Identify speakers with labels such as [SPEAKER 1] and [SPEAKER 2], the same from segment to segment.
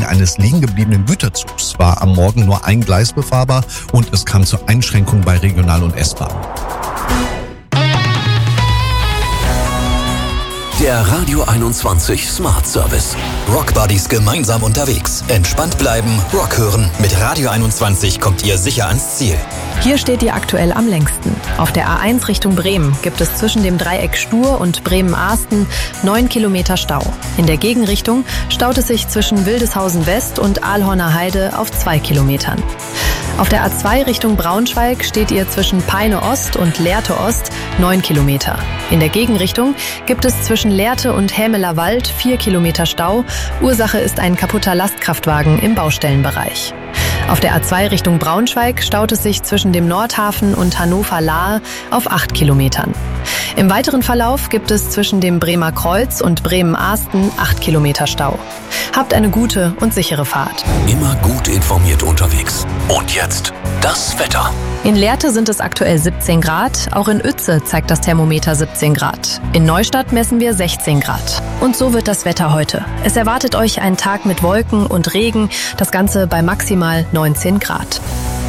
[SPEAKER 1] wegen eines liegengebliebenen Güterzugs war am Morgen nur ein Gleis befahrbar und es kam zur Einschränkung bei Regional- und S-Bahn.
[SPEAKER 2] Der Radio 21 Smart Service. Rock Buddies gemeinsam unterwegs. Entspannt bleiben, Rock hören. Mit Radio 21 kommt ihr sicher ans Ziel.
[SPEAKER 3] Hier steht ihr aktuell am längsten. Auf der A1 Richtung Bremen gibt es zwischen dem Dreieck Stur und Bremen-Ahsten 9 Kilometer Stau. In der Gegenrichtung staut es sich zwischen Wildeshausen West und Aalhorner Heide auf 2 Kilometern. Auf der A2 Richtung Braunschweig steht ihr zwischen Peine Ost und Lehrte Ost 9 Kilometer. In der Gegenrichtung gibt es zwischen Lehrte und Hämeler Wald 4 Kilometer Stau. Ursache ist ein kaputter Lastkraftwagen im Baustellenbereich. Auf der A2 Richtung Braunschweig staut es sich zwischen dem Nordhafen und Hannover-Lahe auf 8 Kilometern. Im weiteren Verlauf gibt es zwischen dem Bremer Kreuz und Bremen-Ahsten 8 Kilometer Stau. Habt eine gute und sichere Fahrt.
[SPEAKER 2] Immer gut informiert unterwegs. Und jetzt das Wetter.
[SPEAKER 3] In Lehrte sind es aktuell 17 Grad, auch in Uetze zeigt das Thermometer 17 Grad. In Neustadt messen wir 16 Grad. Und so wird das Wetter heute. Es erwartet euch ein Tag mit Wolken und Regen, das Ganze bei maximal 19 Grad.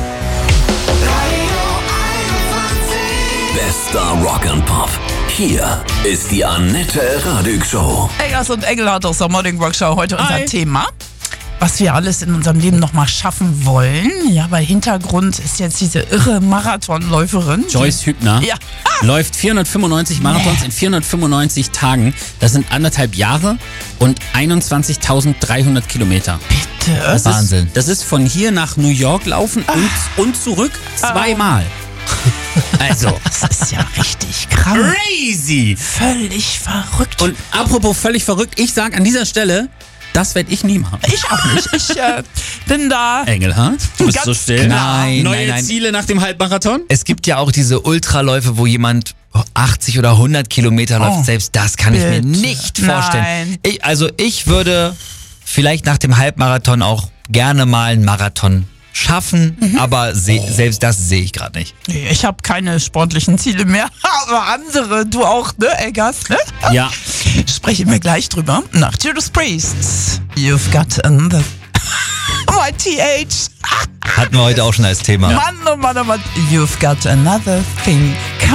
[SPEAKER 2] Bester Rock and Pop. Hier ist die Annette Radig Show.
[SPEAKER 4] Eggers und Engelhardt aus der Morning Rock Show. Heute unser Thema, was wir alles in unserem Leben nochmal schaffen wollen. Ja, bei Hintergrund ist jetzt diese irre Marathonläuferin.
[SPEAKER 5] Joyce Hübner läuft 495 Marathons in 495 Tagen. Das sind 1,5 Jahre und 21.300 Kilometer.
[SPEAKER 4] Bitte.
[SPEAKER 5] Wahnsinn. Das ist von hier nach New York laufen und zurück zweimal. Also,
[SPEAKER 4] Das ist ja richtig krank.
[SPEAKER 5] crazy.
[SPEAKER 4] Völlig verrückt.
[SPEAKER 5] Und apropos völlig verrückt, ich sag an dieser Stelle, das werde ich nie machen.
[SPEAKER 4] Ich auch nicht. Ich bin da.
[SPEAKER 5] Engelhardt, du bist
[SPEAKER 4] Ganz
[SPEAKER 5] so still.
[SPEAKER 4] klar.
[SPEAKER 5] Neue Ziele nach dem Halbmarathon?
[SPEAKER 6] Es gibt ja auch diese Ultraläufe, wo jemand 80 oder 100 Kilometer läuft. Selbst das kann ich mir
[SPEAKER 4] bitte.
[SPEAKER 6] nicht vorstellen.
[SPEAKER 4] Nein.
[SPEAKER 6] Ich würde vielleicht nach dem Halbmarathon auch gerne mal einen Marathon schaffen, aber selbst das sehe ich gerade nicht.
[SPEAKER 4] Nee, ich habe keine sportlichen Ziele mehr. Aber andere, du auch, ne, Eggers? Ne?
[SPEAKER 5] Ja.
[SPEAKER 4] Sprechen wir gleich drüber. Nach Judas Priest. You've got another. YTH.
[SPEAKER 6] Hatten wir heute auch schon als Thema.
[SPEAKER 4] Mann, oh Mann, oh Mann. You've got another thing.